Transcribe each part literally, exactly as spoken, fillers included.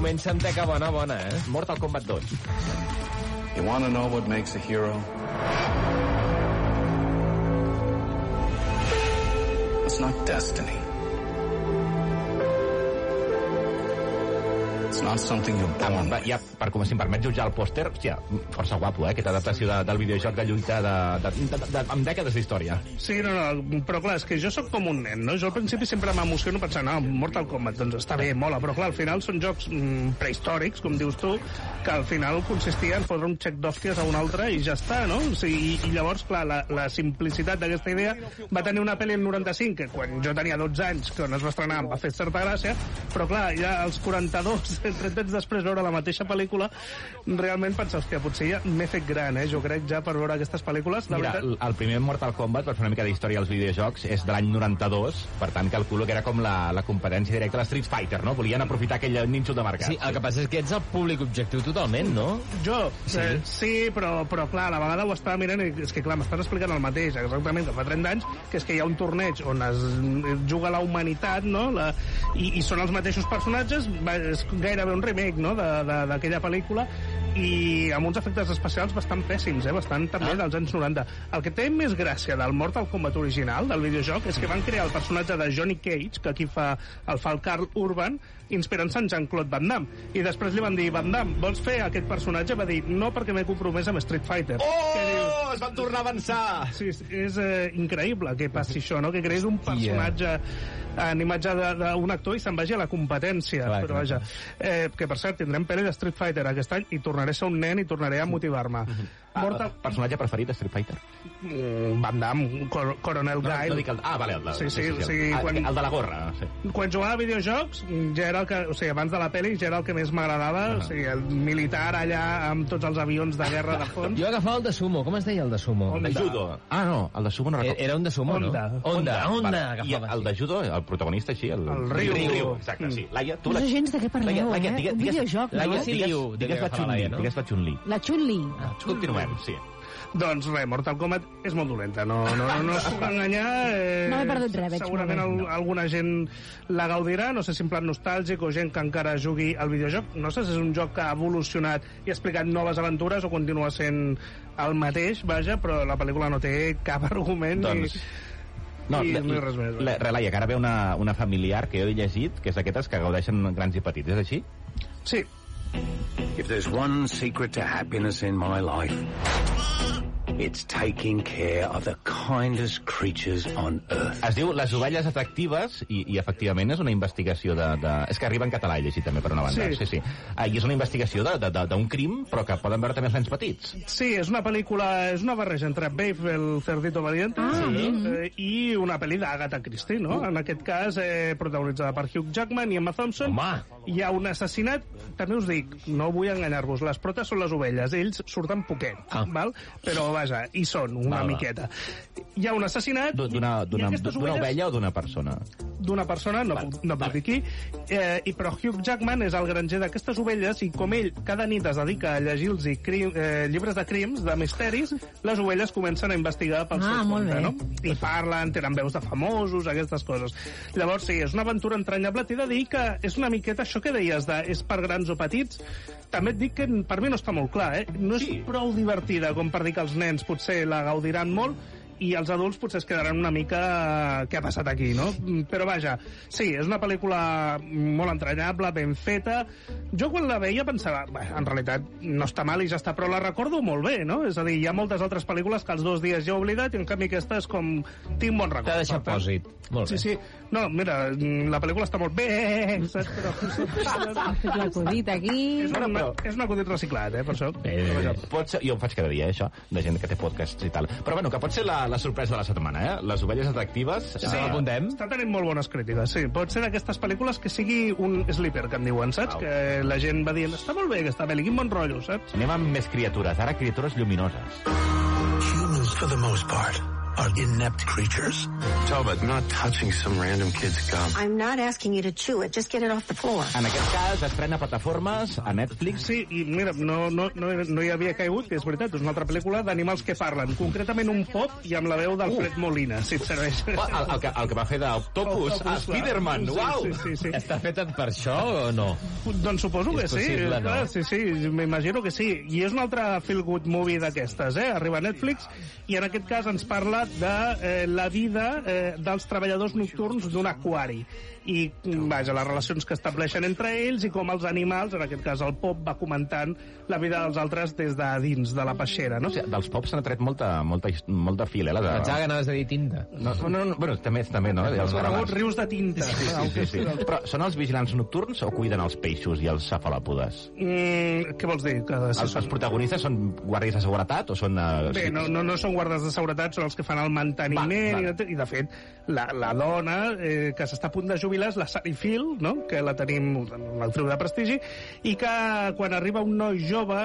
comença amb teca bona, bona, eh? Mortal Kombat dos. You want to know what makes a hero? It's not destiny. It's not something you're born with. Ja, per, com si em permets jutjar el pòster, hòstia, força guapo, eh, aquesta adaptació de, del videojoc de lluita de, de, de, de, de, amb dècades d'història. Sí, no, no, però clar, és que jo sóc com un nen, no? Jo al principi sempre m'emociono pensant, no, Mortal Kombat, doncs està bé, mola, però clar, al final són jocs mm, prehistòrics, com dius tu, que al final consistia en fotre un xec d'hòsties a un altre i ja està, no? O sigui, i, i llavors, clar, la, la simplicitat d'aquesta idea va tenir una pel·li en noranta-cinc, que quan jo tenia dotze anys, que on es va estrenar, em va fer certa gràcia, però clar, ja als quaranta-dos, trenta anys després veure la mateixa pel·lícula, realment pensa, hòstia, potser ja m'he fet gran, eh? Jo crec, ja per veure aquestes pel·lícules. Mira, veritat... el primer Mortal Kombat, per fer una mica d'història als videojocs, és de l'any noranta-dos, per tant calculo que era com la, la competència directa a la Street Fighter, no? Volien aprofitar aquell nínxol de mercat. Sí, el que passa és que ets el públic objectiu totalment, no? Jo, sí, eh, sí però, però clar, a la vegada ho estava mirant i és que clar, m'estan explicant el mateix, exactament, que fa trenta anys, que és que hi ha un torneig on es juga la humanitat, no? La, i, i són els mateixos personatges, va, és gairebé un remake, no?, d'aquella pel·lícula, i amb uns efectes especials bastant pèssims, eh? Bastant també ah. dels anys noranta. El que té més gràcia del Mortal Kombat original, del videojoc, és que van crear el personatge de Johnny Cage, que aquí fa el fa el Carl Urban, inspirant-se en Jean-Claude Van Damme. I després li van dir, Van Damme, vols fer aquest personatge? Va dir, no, perquè m'he compromès amb Street Fighter. Oh! Diu, es van tornar a avançar! Sí, és eh, increïble que passi això, no? Que creïs un personatge yeah. en imatge d'un actor i se'n vagi a la competència. Clar, però vaja, eh, que per cert, tindrem pel·li de Street Fighter aquest any i tornaré a ser un nen i tornaré a motivar-me. Ah, Mortal... Personatge preferit de Street Fighter? Mm, Van Damme, Cor Coronel no, Guile. No dic el... Ah, vale, el de, sí, sí, sí, sí, o sigui, ah, quan... el de la gorra. Sí. Quan jugava a videojocs, ja era el que... O sigui, abans de la pel·li ja era el que més m'agradava, uh -huh. o sigui, el militar allà amb tots els avions de guerra de fons. Jo agafava el de sumo, com es deia el de sumo? El de judo. Ah, no, el de sumo no recordo. Era un de sumo, Onda. no? Onda, Onda, vale. I el de judo, el protagonista així, el... El Ryu. El Ryu, exacte, sí. Laia, tu... No sé gens de què parleu, Laia, eh? Digues, un videojoc, no? Laia sí diu... Digues la Chun-Li, no? Digues la Chun-Li. La Chun-Li. Ah, continuem, sí. Doncs res, Mortal Kombat és molt dolenta, no, no, no, no us puc enganyar. Eh, no m'he perdut res, veig. Segurament el, alguna gent la gaudirà, no sé si en plan nostàlgic o gent que encara jugui al videojoc. No sé si és un joc que ha evolucionat i ha explicat noves aventures o continua sent el mateix, vaja, però la pel·lícula no té cap argument doncs... ni... No, I la, no res més. La, la, Laia, que ara ve una, una familiar que jo he llegit, que és d'aquestes que gaudeixen grans i petits, és així? Sí. If there's one secret to happiness in my life, it's taking care of the kindest creatures on earth. Es diu Les ovelles atractives i, i efectivament és una investigació de, de... És que arriba en català, he llegit també, per una banda. Sí, sí, sí. Ah, I és una investigació d'un crim, però que poden veure també els nens petits. Sí, és una pel·lícula, és una barreja entre Babe, el cerdito valiente, ah, sí. eh, i una pel·li d'Agatha Christie, no? Uh. En aquest cas, eh, protagonitzada per Hugh Jackman i Emma Thompson. Home. Hi ha un assassinat, també us dic, no vull enganyar-vos, les protes són les ovelles, ells surten poquet, ah. val? Però vaja, hi són una val, miqueta. Hi ha un assassinat... D'una ovelles... ovella o d'una persona? D'una persona, no, val, no puc dir qui, eh, i però Hugh Jackman és el granger d'aquestes ovelles i com ell cada nit es dedica a llegir-los eh, llibres de crims, de misteris, les ovelles comencen a investigar pel ah, seu compte, no? Bé. I parlen, tenen veus de famosos, aquestes coses. Llavors, sí, és una aventura entranyable. T'he de dir que és una miqueta això que deies de és per grans o petits. També et dic que per mi no està molt clar, eh? No és sí. prou divertida com per dir que els nens potser la gaudiran molt i els adults potser es quedaran una mica què ha passat aquí, no? Però vaja, sí, és una pel·lícula molt entranyable, ben feta. Jo quan la veia pensava, bé, en realitat no està mal i ja està, però la recordo molt bé, no? És a dir, hi ha moltes altres pel·lícules que els dos dies ja he oblidat i en canvi aquesta és com... tinc bon record. T'ha deixat pòsit. Molt sí, bé. Sí, no, mira, la pel·lícula està molt bé, saps? Però... Ha fet l'acudit aquí... És, una, és un acudit reciclat, eh, per això. Bé, bé, bé. Pot ser, jo ho faig cada dia, eh, això, de gent que té podcasts i tal. Però bueno, que pot ser la, la sorpresa de la setmana, eh? Les ovelles atractives... Sí, sí, apuntem. Està tenint molt bones crítiques, sí. Pot ser d'aquestes pel·lícules que sigui un sleeper, que en diuen, saps? Wow. Que la gent va dient, està molt bé aquesta pel·li, quin bon rotllo, saps? Anem amb més criatures, ara criatures lluminoses. Humans, for the most part, are inept creatures. It's all about not touching some random kid's gum. I'm not asking you to chew it, just get it off the floor. En aquest cas, estrena plataformes a Netflix. Sí, i mira, no, no, no, no hi havia caigut, que és veritat, és una altra pel·lícula d'animals que parlen, concretament un pop i amb la veu d'Alfred uh. Molina, si et serveix. Oh, el, el, que, el que va fer d'Octopus, a Spiderman, sí, uau! Sí, sí, sí. Està feta per això o no? Doncs suposo que és sí. possible, no? Clar, sí, sí, m'imagino que sí. I és una altra feel-good movie d'aquestes, eh? Arriba a Netflix i en aquest cas ens parla de eh, la vida eh, dels treballadors nocturns d'un aquari. I, vaja, les relacions que estableixen entre ells i com els animals, en aquest cas el pop, va comentant la vida dels altres des de dins de la peixera, no? O sigui, dels pops s'han tret molta, molta, molta fil, eh? Les... Pensava que anaves a dir tinta. No, no, no, bueno, també, també, no? Els coneguts rius de tinta. Sí, sí, sí, sí. Però són els vigilants nocturns o cuiden els peixos i els cefalòpodes? Mm, què vols dir? Que els, els protagonistes són guàrdies de seguretat o són... Uh, Bé, no, no, no són guardes de seguretat, són els que fan el manteniment, va, va. I, i de fet, la, la dona eh, que s'està a punt de jubilar és la Sally Field, no? Que la tenim, una actriu de prestigi, i que quan arriba un noi jove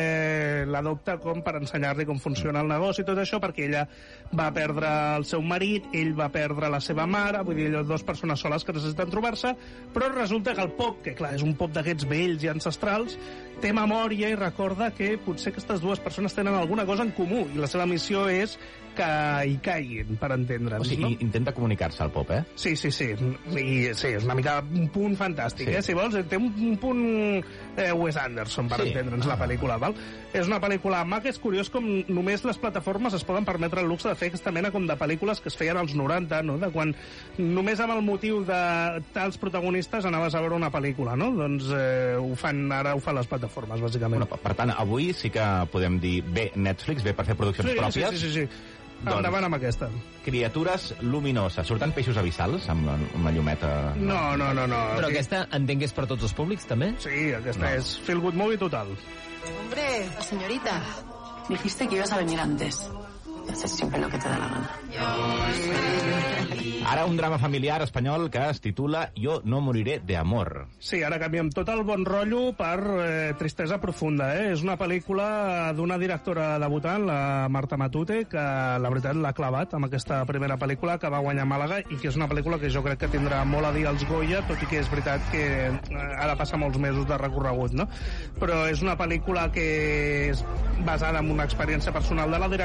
eh, l'adopta com per ensenyar-li com funciona el negoci i tot això, perquè ella va perdre el seu marit, ell va perdre la seva mare, vull dir, dues persones soles que necessiten trobar-se, però resulta que el pop, que clar, és un pop d'aquests vells i ancestrals, té memòria i recorda que potser aquestes dues persones tenen alguna cosa en comú i la seva missió és que hi caiguin, per entendre'ns. O sigui, no? intenta comunicar-se al pop, eh? Sí, sí, sí. I, sí, és una mica un punt fantàstic, sí. eh? Si vols, té un, un punt eh, Wes Anderson, per sí. entendre'ns, la pel·lícula, val? És una pel·lícula maca, és curiós com només les plataformes es poden permetre el luxe de fer aquesta mena com de pel·lícules que es feien als noranta, no? De quan només amb el motiu de tals protagonistes anaves a veure una pel·lícula, no? Doncs eh, ho fan, ara ho fan les plataformes, bàsicament. Bueno, per tant, avui sí que podem dir bé Netflix, bé per fer produccions sí, pròpies. Sí, sí, sí, sí. Doncs, endavant amb aquesta. Criatures luminoses. Surten peixos abissals amb una llumeta? No, no, no. no. Però sí. aquesta entenc que és per tots els públics, també? Sí, aquesta no. és feel good movie total. Hombre, señorita, dijiste que ibas a venir antes. Haces siempre lo que te da la gana. Ara un drama familiar espanyol que es titula Jo no moriré de amor. Sí, ara canviem tot el bon rotllo per eh, Tristesa profunda, eh? És una pel·lícula d'una directora debutant, la Marta Matute, que la veritat l'ha clavat amb aquesta primera pel·lícula que va guanyar a Màlaga i que és una pel·lícula que jo crec que tindrà molt a dir als Goya, tot i que és veritat que ha de passar molts mesos de recorregut, no? Però és una pel·lícula que és basada en una experiència personal de la directora